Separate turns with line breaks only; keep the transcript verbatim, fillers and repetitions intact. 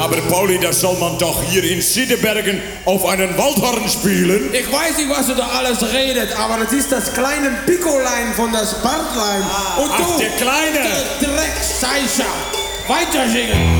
Aber Pauli, das soll man doch hier in Sidebergen auf einen Waldhorn spielen.
Ich weiß nicht, was du da alles redet, aber das ist das kleine Picolein von das Bartlein.
Ah,
Und
ach,
du,
der Kleine.
der Dreckseicher, weiter singen.